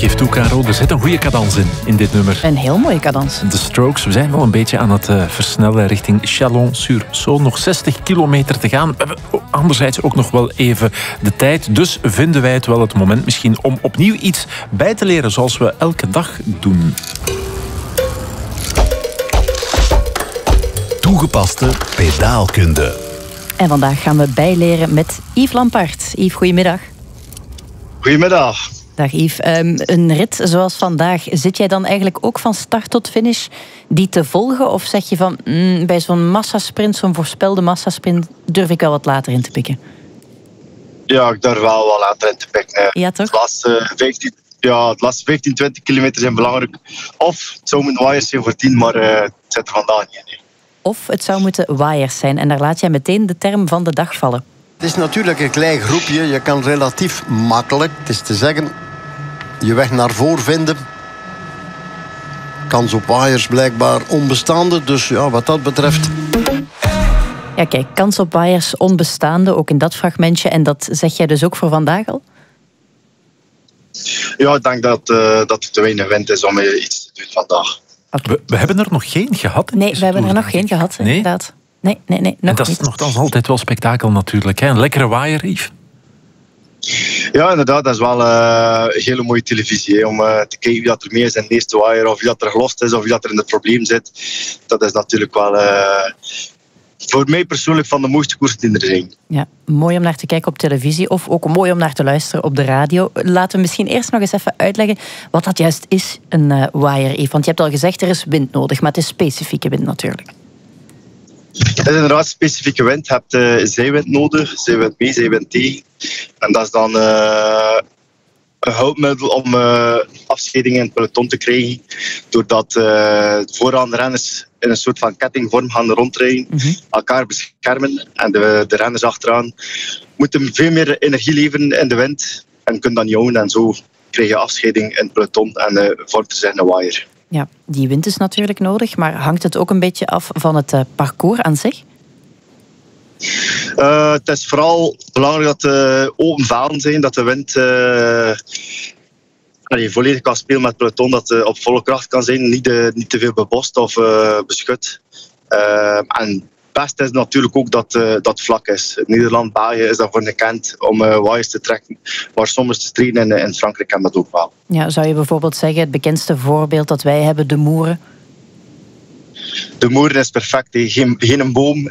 geef toe, Caro, er zit een goede cadans in dit nummer. Een heel mooie cadans. De Strokes, we zijn wel een beetje aan het versnellen richting Chalon-sur-Saône. Nog 60 kilometer te gaan. We hebben anderzijds ook nog wel even de tijd. Dus vinden wij het wel het moment misschien om opnieuw iets bij te leren, zoals we elke dag doen. Toegepaste pedaalkunde. En vandaag gaan we bijleren met Yves Lampaert. Yves, goedemiddag. Goedemiddag. Dag Yves. Een rit zoals vandaag, zit jij dan eigenlijk ook van start tot finish die te volgen? Of zeg je van, bij zo'n massasprint, zo'n voorspelde massasprint, durf ik wel wat later in te pikken? Ja, ik durf wel wat later in te pikken. Ja, toch? De laatste 15, 20 kilometer zijn belangrijk. Of het zou mijn waaiers zijn voor 10, maar het zit er vandaag niet in. Nee. Of het zou moeten waaiers zijn. En daar laat jij meteen de term van de dag vallen. Het is natuurlijk een klein groepje. Je kan relatief makkelijk, het is te zeggen, je weg naar voren vinden. Kans op waaiers blijkbaar onbestaande. Dus ja, wat dat betreft... Ja, kijk, kans op waaiers onbestaande, ook in dat fragmentje. En dat zeg jij dus ook voor vandaag al? Ja, ik denk dat het te weinig wind is om iets te doen vandaag. Okay. We hebben er nog geen gehad. Nee, we hebben er nog geen gehad, nee? Inderdaad. Nee, nog en dat niet. is nogthans altijd wel spektakel natuurlijk. Hè? Een lekkere waaier, Yves. Ja, inderdaad. Dat is wel een hele mooie televisie. Hè, om te kijken wie dat er mee is in de eerste waaier. Of wie dat er gelost is, of wie dat er in het probleem zit. Dat is natuurlijk wel... voor mij persoonlijk van de mooiste koersen die er zijn. Ja, mooi om naar te kijken op televisie of ook mooi om naar te luisteren op de radio. Laten we misschien eerst nog eens even uitleggen wat dat juist is, een waaier, Yves. Want je hebt al gezegd, er is wind nodig, maar het is specifieke wind natuurlijk. Het is inderdaad specifieke wind. Je hebt zijwind nodig, zijwind mee, zijwind tegen. En dat is dan een hulpmiddel om afscheidingen in het peloton te krijgen. Doordat vooraan de renners in een soort van kettingvorm gaan rondrijden, elkaar beschermen. En de renners achteraan moeten veel meer energie leveren in de wind en kunnen dat niet houden. En zo krijg je afscheiding in het peloton en vormt er zich een waaier. Ja, die wind is natuurlijk nodig, maar hangt het ook een beetje af van het parcours aan zich? Het is vooral belangrijk dat de open velden zijn, dat de wind volledig kan spelen met het peloton, dat het op volle kracht kan zijn, niet te veel bebost of beschut. En het beste is natuurlijk ook dat het vlak is. In Nederland, België is daarvoor gekend om waaiers te trekken, maar soms te strijden in Frankrijk kan dat ook wel. Ja, zou je bijvoorbeeld zeggen, het bekendste voorbeeld dat wij hebben, de Moeren? De Moeren is perfect, geen boom,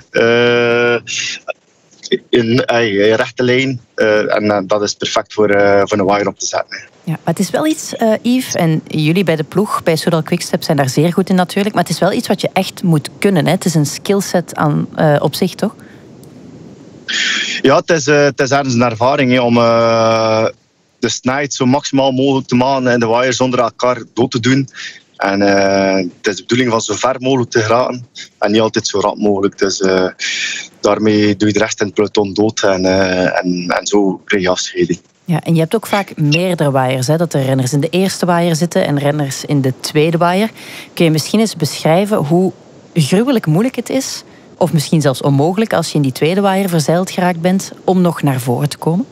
in rechte lijn. En dat is perfect voor een waaier op te zetten. Ja, maar het is wel iets, Yves, en jullie bij de ploeg, bij Soudal Quickstep, zijn daar zeer goed in natuurlijk, maar het is wel iets wat je echt moet kunnen. Hè? Het is een skillset op zich, toch? Ja, het is ergens een ervaring hè, om de snelheid zo maximaal mogelijk te maken in de waaier zonder elkaar dood te doen. En het is de bedoeling van zo ver mogelijk te geraken en niet altijd zo rap mogelijk. Dus daarmee doe je de rest in het peloton dood en zo krijg je afscheiding. Ja, en je hebt ook vaak meerdere waaiers, hè? Dat er renners in de eerste waaier zitten en renners in de tweede waaier. Kun je misschien eens beschrijven hoe gruwelijk moeilijk het is, of misschien zelfs onmogelijk als je in die tweede waaier verzeild geraakt bent, om nog naar voren te komen?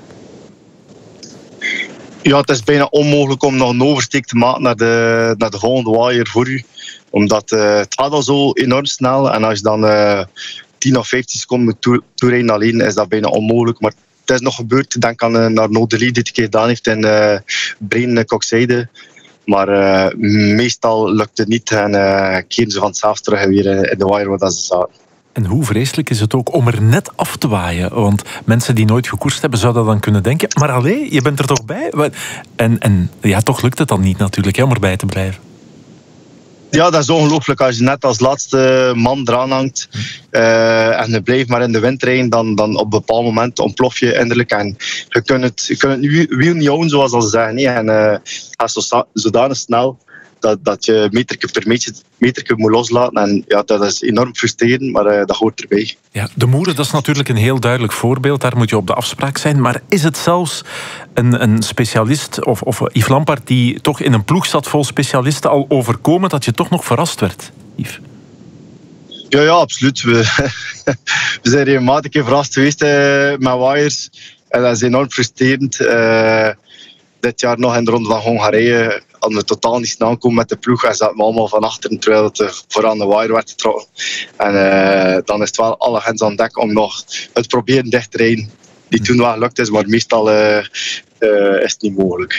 Ja, het is bijna onmogelijk om nog een oversteek te maken naar de volgende waaier voor u. Omdat het gaat al zo enorm snel. En als je dan 10 of 15 seconden moet toerijden alleen, is dat bijna onmogelijk. Maar het is nog gebeurd. Denk aan Arnaud Delis die het een keer gedaan heeft in Braine-Coxheide. Maar meestal lukt het niet. En keren ze vanzelf terug weer in de waaier waar ze zaten. En hoe vreselijk is het ook om er net af te waaien? Want mensen die nooit gekoerst hebben, zouden dan kunnen denken, maar allee, je bent er toch bij? En ja, toch lukt het dan niet natuurlijk, hè, om erbij te blijven. Ja, dat is ongelooflijk. Als je net als laatste man eraan hangt en je blijft maar in de wind rijden, dan op een bepaald moment ontplof je innerlijk. En je kunt het wiel niet houden, zoals ze zeggen. Nee. En het gaat zodanig snel dat je meterke per meterke moet loslaten. En ja, dat is enorm frustrerend, maar dat hoort erbij. Ja, de Moeren, dat is natuurlijk een heel duidelijk voorbeeld. Daar moet je op de afspraak zijn. Maar is het zelfs een specialist, of Yves Lampaert, die toch in een ploeg zat vol specialisten, al overkomen dat je toch nog verrast werd, Yves? Ja, absoluut. We zijn regelmatig verrast geweest met waaiers. En dat is enorm frustrerend. dit jaar nog in de ronde van Hongarije hadden we totaal niet snel komen met de ploeg en zaten we allemaal van achteren terwijl het vooraan de wire werd getrokken. En dan is het wel alle hens aan dek om nog het proberen dicht te rijden. Die toen wel gelukt is, maar meestal is het niet mogelijk.